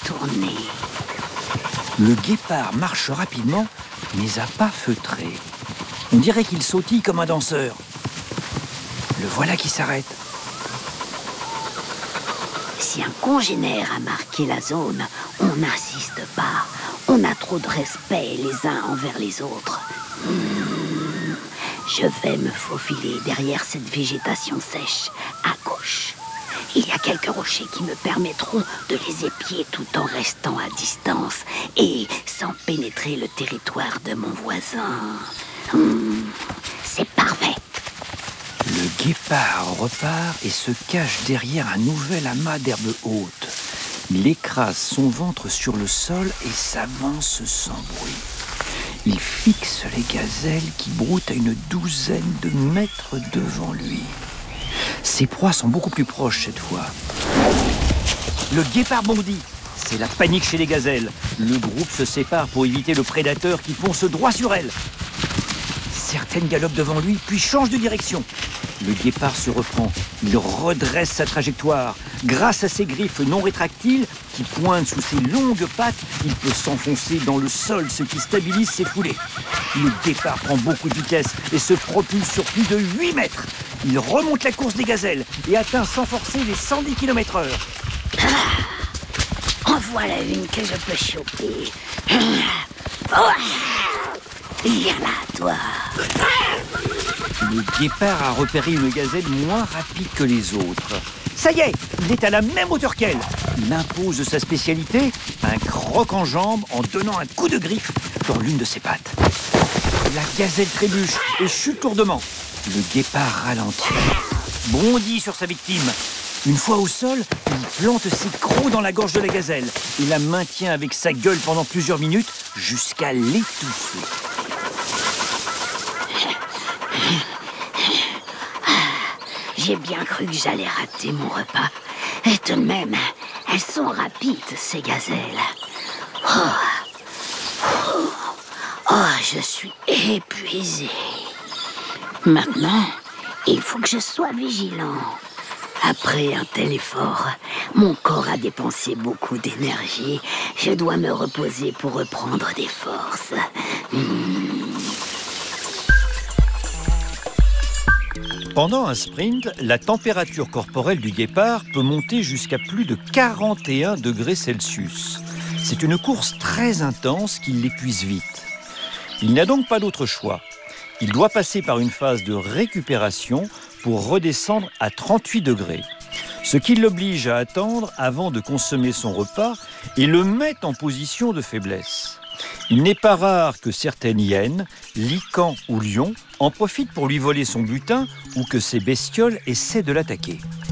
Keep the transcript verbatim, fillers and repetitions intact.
tourner. Le guépard marche rapidement, mais à pas feutrés. On dirait qu'il sautille comme un danseur. Le voilà qui s'arrête. Si un congénère a marqué la zone, on n'insiste pas. On a trop de respect les uns envers les autres. Mmh. Je vais me faufiler derrière cette végétation sèche, à gauche. Il y a quelques rochers qui me permettront de les épier tout en restant à distance et sans pénétrer le territoire de mon voisin. Mmh. C'est parfait. Le guépard repart et se cache derrière un nouvel amas d'herbes hautes. Il écrase son ventre sur le sol et s'avance sans bruit. Il fixe les gazelles qui broutent à une douzaine de mètres devant lui. Ses proies sont beaucoup plus proches cette fois. Le guépard bondit. C'est la panique chez les gazelles. Le groupe se sépare pour éviter le prédateur qui fonce droit sur elle. Certaines galopent devant lui, puis changent de direction. Le guépard se reprend. Il redresse sa trajectoire. Grâce à ses griffes non rétractiles qui pointent sous ses longues pattes, il peut s'enfoncer dans le sol, ce qui stabilise ses foulées. Le guépard prend beaucoup de vitesse et se propulse sur plus de huit mètres. Il remonte la course des gazelles et atteint sans forcer les cent dix kilomètres heure. Ah, en voilà une que je peux choper. Oh, viens là, toi. Le guépard a repéré une gazelle moins rapide que les autres. Ça y est, il est à la même hauteur qu'elle. Il impose sa spécialité, un croc en jambe en donnant un coup de griffe dans l'une de ses pattes. La gazelle trébuche et chute lourdement. Le guépard ralentit, bondit sur sa victime. Une fois au sol, il plante ses crocs dans la gorge de la gazelle et la maintient avec sa gueule pendant plusieurs minutes jusqu'à l'étouffer. J'ai bien cru que j'allais rater mon repas. Et tout de même, elles sont rapides, ces gazelles. Oh, oh, oh je suis épuisée. Maintenant, il faut que je sois vigilant. Après un tel effort, mon corps a dépensé beaucoup d'énergie. Je dois me reposer pour reprendre des forces. Mmh. Pendant un sprint, la température corporelle du guépard peut monter jusqu'à plus de quarante et un degrés Celsius. C'est une course très intense qui l'épuise vite. Il n'a donc pas d'autre choix. Il doit passer par une phase de récupération pour redescendre à trente-huit degrés. Ce qui l'oblige à attendre avant de consommer son repas et le met en position de faiblesse. Il n'est pas rare que certaines hyènes, licans ou lions, en profitent pour lui voler son butin ou que ces bestioles essaient de l'attaquer.